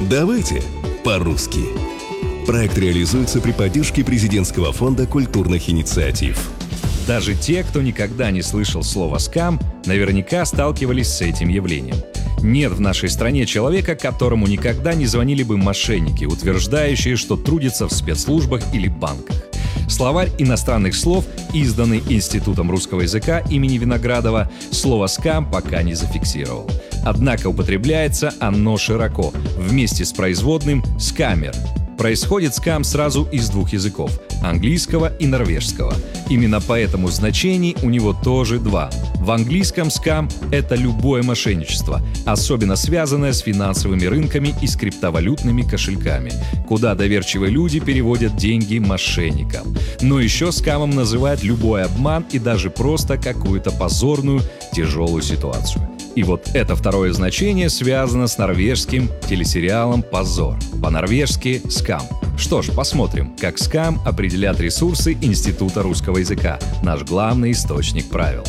Давайте по-русски. Проект реализуется при поддержке Президентского фонда культурных инициатив. Даже те, кто никогда не слышал слова «скам», наверняка сталкивались с этим явлением. Нет в нашей стране человека, которому никогда не звонили бы мошенники, утверждающие, что трудятся в спецслужбах или банках. Словарь иностранных слов, изданный Институтом русского языка имени Виноградова, слово «скам» пока не зафиксировал. Однако употребляется оно широко, вместе с производным «скамер». Происходит скам сразу из двух языков – английского и норвежского. Именно поэтому значений у него тоже два. В английском скам – это любое мошенничество, особенно связанное с финансовыми рынками и с криптовалютными кошельками, куда доверчивые люди переводят деньги мошенникам. Но еще скамом называют любой обман и даже просто какую-то позорную, тяжелую ситуацию. И вот это второе значение связано с норвежским телесериалом «Позор». По-норвежски «скам». Что ж, посмотрим, как скам определят ресурсы Института русского языка, наш главный источник правил.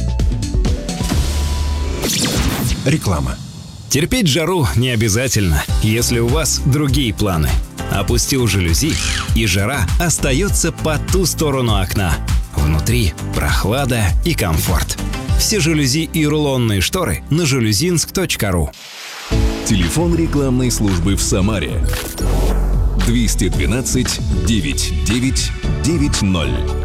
Реклама. Терпеть жару не обязательно, если у вас другие планы. Опустил жалюзи, и жара остается по ту сторону окна. Внутри прохлада и комфорт. Все жалюзи и рулонные шторы на жалюзинск.ру. Телефон рекламной службы в Самаре. 212 9990.